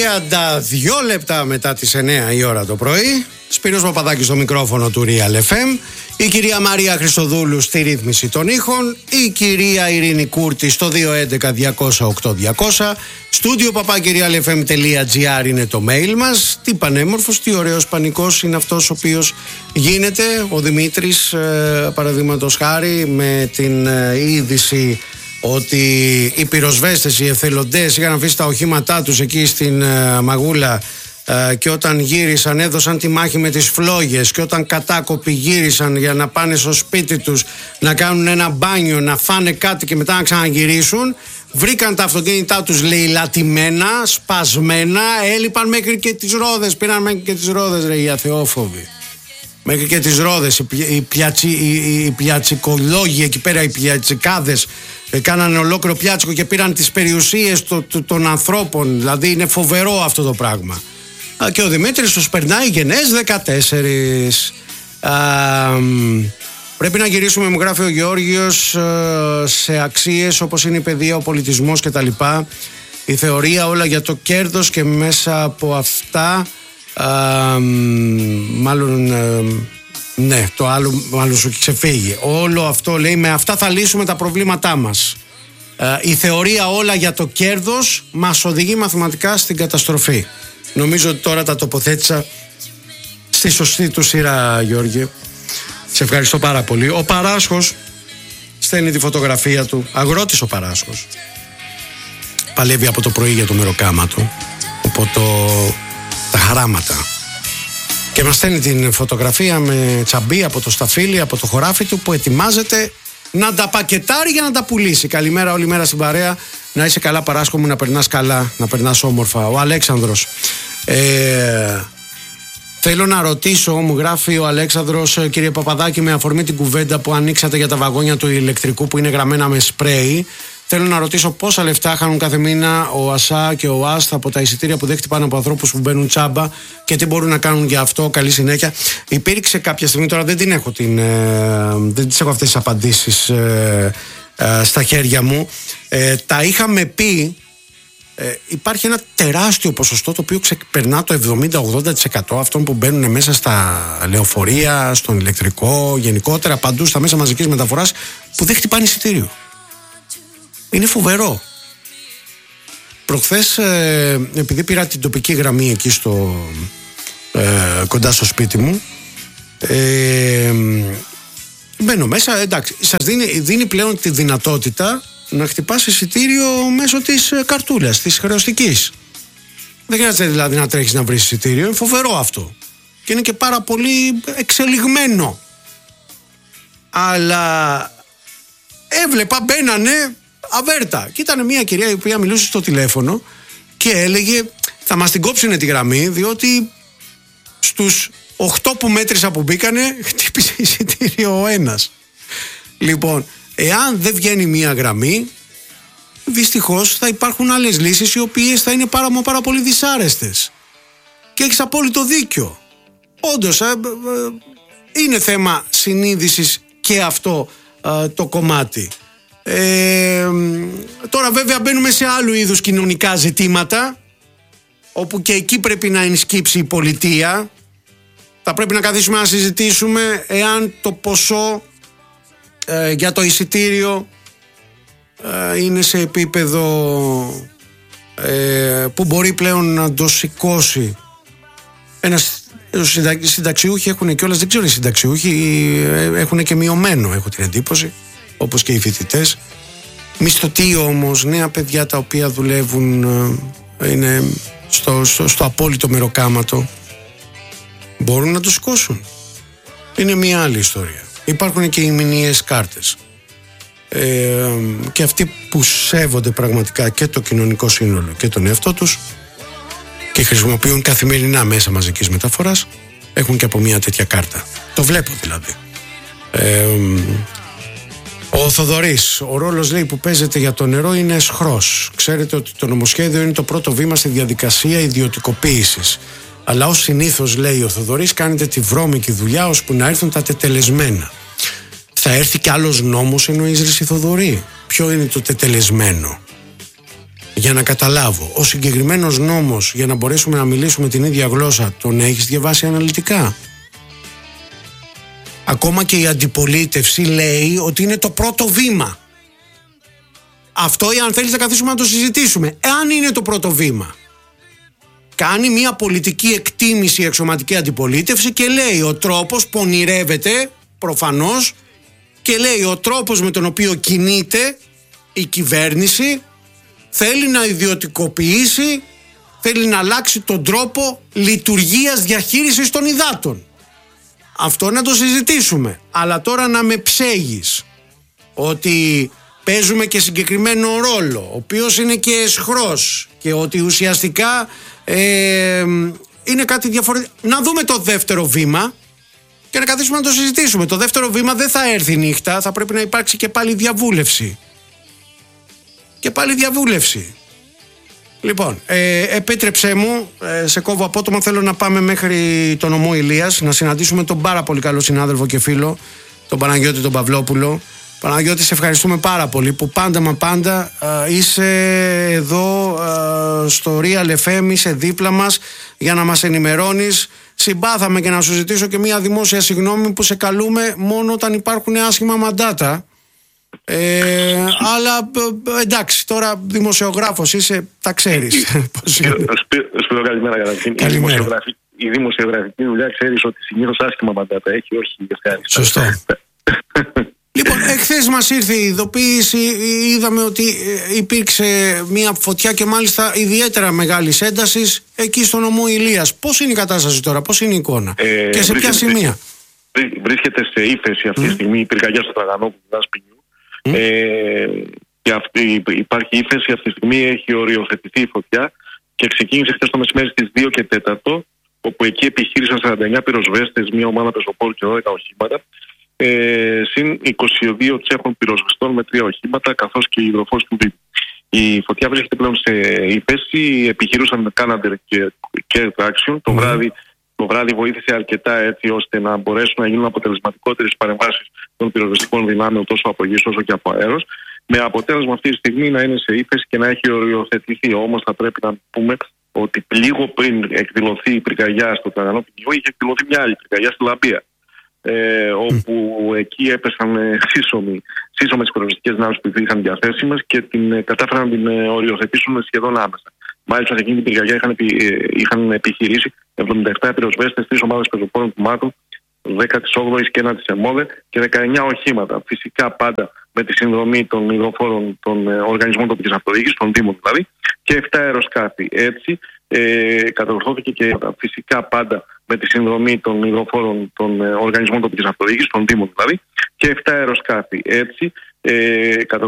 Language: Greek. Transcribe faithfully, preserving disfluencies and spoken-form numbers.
τριάντα δύο λεπτά μετά τις εννιά η ώρα το πρωί. Σπύρος Παπαδάκης στο μικρόφωνο του Real εφ εμ. Η κυρία Μαρία Χριστοδούλου στη ρύθμιση των ήχων. Η κυρία Ειρήνη Κούρτη στο δύο έντεκα διακόσια οκτώ διακόσια. Στούντιο παπάκι real f m τελεία g r είναι το mail μας. Τι πανέμορφος, τι ωραίος πανικός είναι αυτός ο οποίος γίνεται. Ο Δημήτρης, ε, παραδείγματος χάρη, με την ε, είδηση ότι οι πυροσβέστες, οι εθελοντές είχαν αφήσει τα οχήματά τους εκεί στην ε, Μαγούλα ε, και όταν γύρισαν έδωσαν τη μάχη με τις φλόγες και όταν κατάκοποι γύρισαν για να πάνε στο σπίτι τους να κάνουν ένα μπάνιο, να φάνε κάτι και μετά να ξαναγυρίσουν, βρήκαν τα αυτοκίνητά τους λαιλατημένα, σπασμένα, έλειπαν μέχρι και τις ρόδες, πήραν μέχρι και τις ρόδες ρε οι αθεόφοβοι. Μέχρι και τις ρόδες, οι, οι, πιατσι, οι, οι πιατσικολόγοι εκεί πέρα, οι πιατσικάδες κάνανε ολόκληρο πιάτσικο και πήραν τις περιουσίες το, το, των ανθρώπων. Δηλαδή είναι φοβερό αυτό το πράγμα. Α, και ο Δημήτρης τους περνάει γενές δεκατέσσερα. Α, πρέπει να γυρίσουμε, μου γράφει ο Γεώργιος, σε αξίες όπως είναι η παιδεία, ο πολιτισμός κτλ. Η θεωρία όλα για το κέρδος και μέσα από αυτά α, μάλλον... ναι, το άλλο μάλλον σου ξεφύγει. Όλο αυτό λέει, με αυτά θα λύσουμε τα προβλήματά μας. Ε, η θεωρία όλα για το κέρδος μας οδηγεί μαθηματικά στην καταστροφή. Νομίζω ότι τώρα τα τοποθέτησα στη σωστή του σειρά, Γιώργη. Σε ευχαριστώ πάρα πολύ. Ο Παράσχος στέλνει τη φωτογραφία του. Αγρότης ο Παράσχος. Παλεύει από το πρωί για το μεροκάμα του, από το... τα χαράματα. Και μας στέλνει την φωτογραφία με τσαμπί από το σταφύλι, από το χωράφι του, που ετοιμάζεται να τα πακετάρει για να τα πουλήσει. Καλημέρα όλη μέρα στην παρέα. Να είσαι καλά, Παράσκο μου, να περνάς καλά, να περνάς όμορφα. Ο Αλέξανδρος. Ε, θέλω να ρωτήσω, μου γράφει ο Αλέξανδρος, κύριε Παπαδάκη, με αφορμή την κουβέντα που ανοίξατε για τα βαγόνια του ηλεκτρικού που είναι γραμμένα με σπρέι. Θέλω να ρωτήσω πόσα λεφτά χάνουν κάθε μήνα ο ΑΣΑ και ο ΑΣΤ από τα εισιτήρια που δεν χτυπάνε από ανθρώπους που μπαίνουν τσάμπα και τι μπορούν να κάνουν για αυτό. Καλή συνέχεια. Υπήρξε κάποια στιγμή, τώρα δεν την έχω, την, ε, δεν τις έχω αυτές τις απαντήσεις ε, ε, στα χέρια μου. Ε, τα είχαμε πει, ε, υπάρχει ένα τεράστιο ποσοστό το οποίο ξεπερνά το εβδομήντα με ογδόντα τοις εκατό αυτών που μπαίνουν μέσα στα λεωφορεία, στον ηλεκτρικό, γενικότερα παντού στα μέσα μαζικής μεταφοράς, που δεν χτυπάνε εισιτήριο. Είναι φοβερό. Προχθές, ε, επειδή πήρα την τοπική γραμμή εκεί στο, ε, κοντά στο σπίτι μου, ε, μπαίνω μέσα, εντάξει, σας δίνει, δίνει πλέον τη δυνατότητα να χτυπάς εισιτήριο μέσω της καρτούλας, της χρεωστικής. Δεν χρειάζεται δηλαδή να τρέχεις να βρεις εισιτήριο, είναι φοβερό αυτό. Και είναι και πάρα πολύ εξελιγμένο. Αλλά έβλεπα, μπαίνανε αβέρτα. Και ήταν μια κυρία η οποία μιλούσε στο τηλέφωνο και έλεγε θα μας την κόψουνε τη γραμμή, διότι στους οκτώ που μέτρησα που μπήκανε χτύπησε εισιτήριο ο ένας. Λοιπόν, εάν δεν βγαίνει μια γραμμή, δυστυχώς θα υπάρχουν άλλες λύσεις οι οποίες θα είναι πάρα, πάρα πολύ δυσάρεστες. Και έχεις απόλυτο δίκιο. Όντως, ε, ε, είναι θέμα συνείδησης και αυτό ε, το κομμάτι. Ε, τώρα βέβαια μπαίνουμε σε άλλου είδους κοινωνικά ζητήματα, όπου και εκεί πρέπει να ενσκύψει η πολιτεία. Θα πρέπει να καθίσουμε να συζητήσουμε εάν το ποσό ε, για το εισιτήριο ε, είναι σε επίπεδο ε, που μπορεί πλέον να το σηκώσει ένας. Οι συνταξιούχοι έχουν κιόλας, δεν ξέρω, οι συνταξιούχοι έχουν και μειωμένο, έχω την εντύπωση, όπως και οι φοιτητές. Μισθωτοί όμως, νέα παιδιά τα οποία δουλεύουν, είναι στο, στο, στο απόλυτο μεροκάματο, μπορούν να το σηκώσουν. Είναι μια άλλη ιστορία. Υπάρχουν και οι μηνιαίες κάρτες. Ε, και αυτοί που σέβονται πραγματικά και το κοινωνικό σύνολο και τον εαυτό τους και χρησιμοποιούν καθημερινά μέσα μαζικής μεταφοράς, έχουν και από μια τέτοια κάρτα. Το βλέπω δηλαδή. Ε, ο Θοδωρής, ο ρόλος λέει που παίζεται για το νερό είναι αισχρός. Ξέρετε ότι το νομοσχέδιο είναι το πρώτο βήμα στη διαδικασία ιδιωτικοποίησης. Αλλά ως συνήθως, λέει ο Θοδωρής, κάνετε τη βρώμικη δουλειά ώσπου να έρθουν τα τετελεσμένα. Θα έρθει κι άλλος νόμος, εννοείς ρε Θοδωρή? Ποιο είναι το τετελεσμένο? για να καταλάβω, ο συγκεκριμένος νόμος, για να μπορέσουμε να μιλήσουμε την ίδια γλώσσα, τον έχεις διαβάσει αναλυτικά? Ακόμα και η αντιπολίτευση λέει ότι είναι το πρώτο βήμα. Αυτό, ή αν θέλεις να καθίσουμε να το συζητήσουμε, εάν είναι το πρώτο βήμα. Κάνει μια πολιτική εκτίμηση η αξιωματική αντιπολίτευση και λέει ο τρόπος, πονηρεύεται προφανώς, και λέει ο τρόπος με τον οποίο κινείται η κυβέρνηση θέλει να ιδιωτικοποιήσει, θέλει να αλλάξει τον τρόπο λειτουργίας διαχείρισης των υδάτων. Αυτό να το συζητήσουμε. Αλλά τώρα να με ψέγεις ότι παίζουμε και συγκεκριμένο ρόλο, ο οποίος είναι και εσχρός, και ότι ουσιαστικά ε, είναι κάτι διαφορετικό. Να δούμε το δεύτερο βήμα και να καθίσουμε να το συζητήσουμε. Το δεύτερο βήμα δεν θα έρθει νύχτα, θα πρέπει να υπάρξει και πάλι διαβούλευση. Και πάλι διαβούλευση. Λοιπόν, ε, επέτρεψέ μου, ε, σε κόβω απότομα, θέλω να πάμε μέχρι τον νομό Ηλίας, να συναντήσουμε τον πάρα πολύ καλό συνάδελφο και φίλο, τον Παναγιώτη τον Παυλόπουλο. Παναγιώτη, σε ευχαριστούμε πάρα πολύ που πάντα μα πάντα ε, είσαι εδώ ε, στο Real εφ εμ, είσαι δίπλα μας για να μας ενημερώνεις. Συμπάθαμε και να σου ζητήσω και μια δημόσια συγγνώμη που σε καλούμε μόνο όταν υπάρχουν άσχημα μαντάτα. Ε, αλλά εντάξει, τώρα δημοσιογράφος είσαι, τα ξέρεις. Σπύρο, καλημέρα καταρχήν. Η δημοσιογραφική δουλειά ξέρεις ότι συνήθως άσχημα μαντάτα έχει, όχι ευχάριστα. Σωστό. Λοιπόν, εχθές μας ήρθε η ειδοποίηση, είδαμε ότι υπήρξε μια φωτιά και μάλιστα ιδιαίτερα μεγάλης έντασης εκεί στο νομό Ηλίας. Πώς είναι η κατάσταση τώρα, πώς είναι η εικόνα ε, και σε ποια σημεία? Βρίσκεται σε ύφεση αυτή τη mm. στιγμή η πυρκαγιά στο Τραγανό του Δάσπινιου. Mm. Ε, και αυτή, υπάρχει ύφεση, αυτή τη στιγμή έχει οριοθετηθεί η φωτιά και ξεκίνησε χθες το μεσημέρι στις δύο και τέσσερα, όπου εκεί επιχείρησαν σαράντα εννιά πυροσβέστες, μια ομάδα πεζοπόρου και δώδεκα οχήματα, ε, συν είκοσι δύο Τσέχων πυροσβεστών με τρία οχήματα, καθώς και οι υδροφόροι του Δήμου. Η φωτιά βρίσκεται πλέον σε ύφεση, επιχειρούσαν με Canadair και, και Traction. Το, mm. βράδυ, το βράδυ βοήθησε αρκετά έτσι ώστε να μπορέσουν να γίνουν αποτελεσματικότερες παρεμβάσεις των πυροσβεστικών δυνάμεων τόσο από γης όσο και από αέρος, με αποτέλεσμα αυτή τη στιγμή να είναι σε ύφεση και να έχει οριοθετηθεί. Όμως θα πρέπει να πούμε ότι λίγο πριν εκδηλωθεί η πυρκαγιά στο Τραγανό Ποινιού, είχε εκδηλωθεί μια άλλη πυρκαγιά στη Λαμπία. Ε, όπου mm. εκεί έπεσαν σύσσωμοι, σύσσωμες πυροσβεστικές δυνάμεις που είχαν διαθέσιμες και την κατάφεραν να την οριοθετήσουν σχεδόν άμεσα. Μάλιστα σε εκείνη την πυρκαγιά είχαν, επι, είχαν επιχειρήσει εβδομήντα επτά πυροσβέστες, τρεις ομάδες πεζοπόρων του ΜΑΤΟ, δέκα της όγδοης και ένα της ΕΜΟΔΕ και δεκαεννιά οχήματα. Φυσικά πάντα με τη συνδρομή των υδροφόρων των οργανισμών τοπικής αυτοδιοίκησης, των Δήμων δηλαδή, και επτά αεροσκάφη. Έτσι ε, κατορθώθηκε και φυσικά πάντα με τη συνδρομή των υδροφόρων των οργανισμών τοπικής αυτοδιοίκησης, των Δήμων δηλαδή, και επτά αεροσκάφη. Έτσι ε,